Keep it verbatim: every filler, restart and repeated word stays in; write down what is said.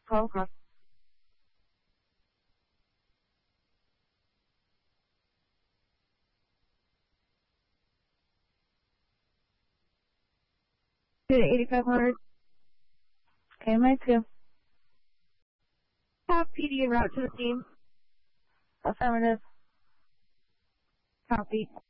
twelve o'clock. eighty-five hundred. Okay, my two. Have P D en route to the scene. Affirmative. Copy.